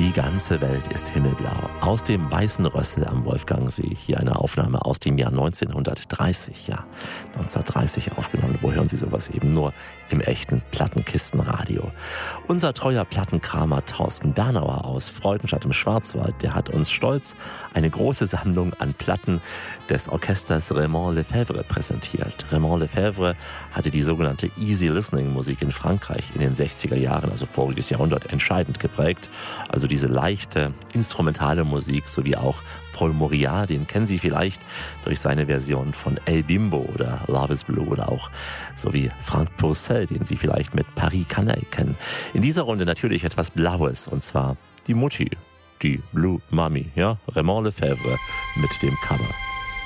Die ganze Welt ist himmelblau. Aus dem Weißen Rössel am Wolfgangsee. Hier eine Aufnahme aus dem Jahr 1930. Ja, 1930 aufgenommen. Wo hören Sie sowas eben nur? Im echten Plattenkistenradio. Unser treuer Plattenkramer Thorsten Bernauer aus Freudenstadt im Schwarzwald, der hat uns stolz eine große Sammlung an Platten des Orchesters Raymond Lefebvre präsentiert. Raymond Lefebvre hatte die sogenannte Easy Listening Musik in Frankreich in den 60er Jahren, also voriges Jahrhundert, entscheidend geprägt. Also diese leichte, instrumentale Musik, sowie auch Paul Mouriat, den kennen Sie vielleicht durch seine Version von El Bimbo oder Love is Blue oder auch sowie Frank Purcell, den Sie vielleicht mit Paris Canaille kennen. In dieser Runde natürlich etwas Blaues, und zwar die Mutti, die Blue Mummy, ja, Raymond Lefebvre mit dem Cover.